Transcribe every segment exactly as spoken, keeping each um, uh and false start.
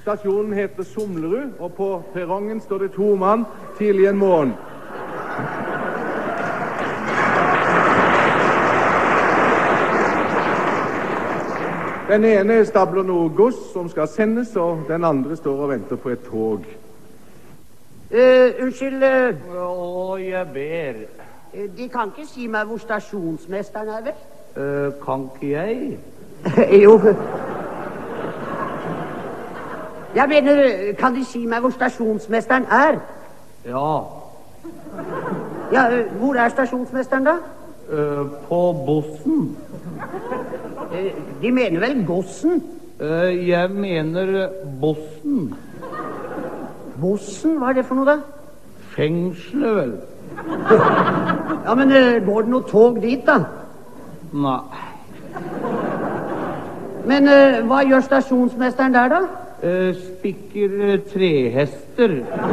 Stasjonen heter Somlerud, og på perrongen står det to mann tidlig en morgen. Den ene stabler noe gods som skal sendes, og den andre står og venter på et tog. Uh, unnskyld uh, Å, jeg ber. uh, De kan ikke si meg hvor stasjonsmesteren er, vel? Uh, kan ikke jeg? Jo. Jeg mener, kan De si meg hvor stasjonsmesteren er? Ja. Ja, uh, hvor er stasjonsmesteren da? Uh, på bossen. Uh, de mener vel gossen? Uh, jeg mener bossen. Bossen, hva er det for noe da? Fengselet, vel? Ja, men uh, går det noe tog dit da? Nei. Men uh, hva gjør stasjonsmesteren der da? Uh, spikker uh, trehester.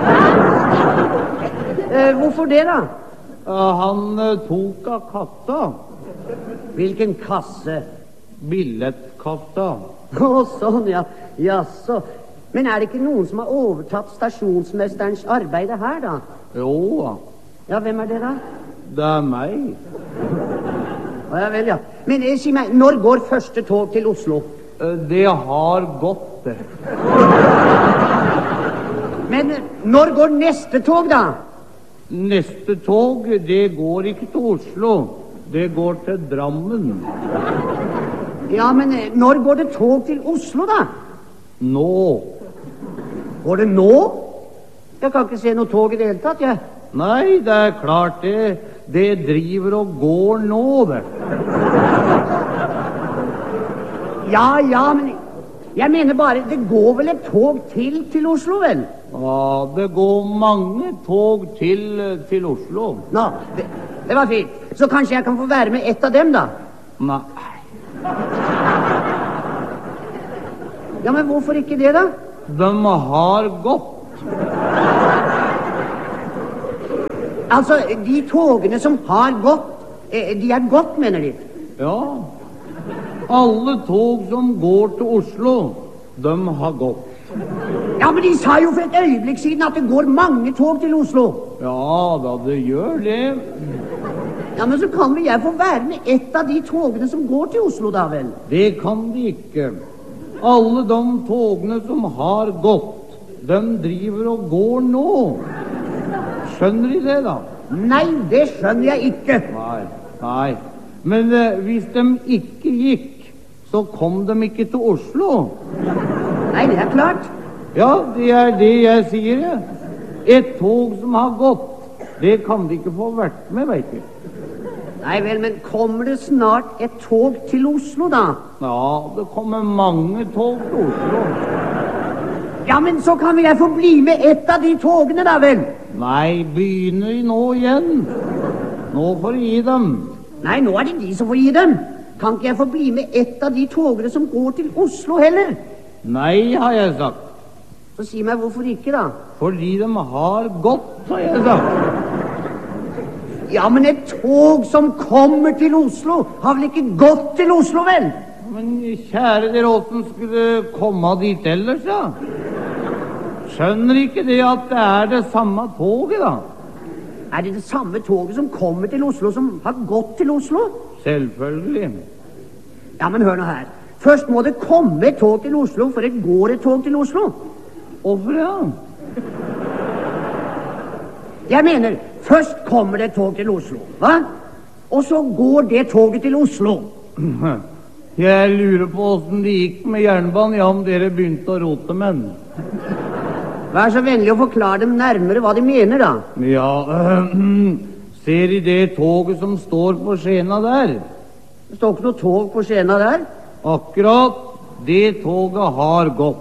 Uh, hvorfor det da? Uh, han uh, tok av kassa. Hvilken kasse? Billettkassa. Å, sånn, ja. Jaså. Men er det ikke noen som har overtatt stasjonsmesterens arbeide her, da? Jo da. Ja, hvem er det da? Det er meg. Å, ja vel, ja. Men eh, si meg, når går første tog til Oslo? Uh, det har gått, det. Men eh, når går neste tog, da? Neste tog, det går ikke til Oslo. Det går til Drammen. Ja, men eh, når går det tog til Oslo, da? Nå. Går det nå? Jeg kan ikke se noe tog i det hele tatt, jeg. Nei, det er klart det. Det driver og går nå, det. Ja, ja, men jeg mener bare, det går vel et tog til til Oslo, vel? Ja, det går mange tog til, til Oslo. Nå, det, det var fint. Så kanskje jeg kan få være med ett av dem, da? Nei. Ja, men hvorfor ikke det, da? De har gått. Altså, de togene som har gått, eh, de er gått, mener de? Ja. Alle tog som går til Oslo, de har gått. Ja, men de sa jo for et øyeblikk siden at det går mange tog til Oslo. Ja, da det gjør det. Ja, men så kan vel jeg få være med ett av de togene som går til Oslo, da vel? Det kan de ikke. Alle de togene som har gått, de driver og går nå. Skjønner de det, da? Nei, det skjønner jeg ikke. Nei, nei. Men eh, hvis de ikke gikk, så kom de ikke til Oslo. Nei, det er klart. Ja, det er det jeg sier, jeg. Et tog som har gått, det kan de ikke få vært med, vet du. Nei vel, men kommer det snart et tog til Oslo, da? Ja, det kommer mange tog til Oslo. Ja, men så kan vel jeg få bli med ett av de togene, da vel? Nei, begynner de nå igjen? Nå får de gi dem. Nei, nå er det de som får gi dem. Kan ikke jeg få bli med ett av de togene som går til Oslo heller? Nei, har jeg sagt. Så si meg hvorfor ikke, da? Fordi de har gått, har jeg sagt. Ja, men et tog som kommer til Oslo har vel ikke gått til Oslo, vel? Men kjære dere, åssen skulle komme dit ellers, ja? Skjønner ikke det at det er det samme toget, da? Er det det samme toget som kommer til Oslo, som har gått til Oslo? Selvfølgelig. Ja, men hør nå her. Først må det komme et tog til Oslo, for det går et tog til Oslo. Hvorfor ja? Jeg mener, først kommer det et tog til Oslo, hva? Og så går det toget til Oslo. Jeg lurer på åssen det gikk med jernbanen, ja, om dere begynte å rote med den. Vær så vennlig å forklare dem nærmere hva de mener, da. Ja, øh, ser de det toget som står på skjena der? Det står ikke noe tog på skjena der. Akkurat, det toget har gått.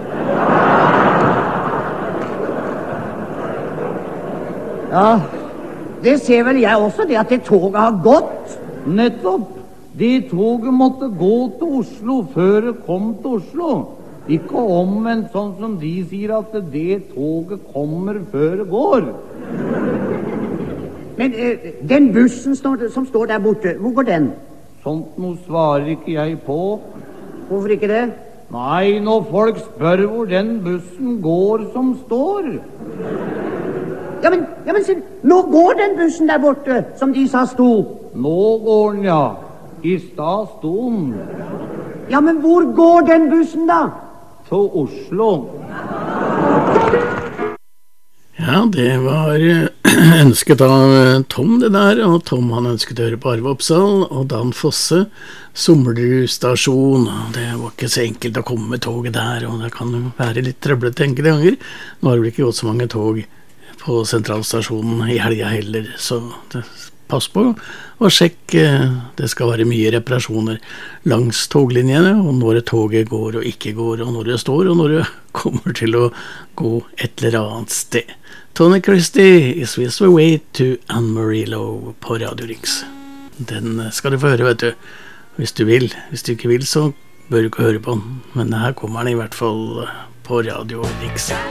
Ja, det ser vel jeg også, det at det toget har gått. Nettopp. Det toget måtte gå til Oslo før det kom til Oslo. Ikke omvendt sånn som de sier at det toget kommer før det går. Men eh, den bussen står, som står der borte, hvor går den? Sånt noe svarer ikke jeg på. Hvorfor ikke det? Nei, når folk spør hvor den bussen går som står. Ja, men, ja, men se, nå går den bussen der borte, som de sa sto. Nå går den, ja. I stad sto den. Ja, men hvor går den bussen da? Til Oslo. Ja, det var ønsket av Tom det der, og Tom han ønsket å høre på Arve Oppsal og Dan Fosse, Sommerud stasjon. Det var ikke så enkelt å komme med toget der, og det kan jo være litt trøblete enkelte ganger. Nå har det vel ikke gått så mange tog på sentralstasjonen i helga heller, så det, pass på og sjekk. Det skal være mye reparasjoner langs toglinjene, og når toget går og ikke går, og når det står, og når det kommer til å gå et eller annet sted. Tony Christie, Is This the Way to Anne-Marie Lowe på Radio Riks. Den skal du få høre, vet du. Hvis du vil. Hvis du ikke vil, så bør du ikke høre på den. Men her kommer den i hvert fall på Radio Riks.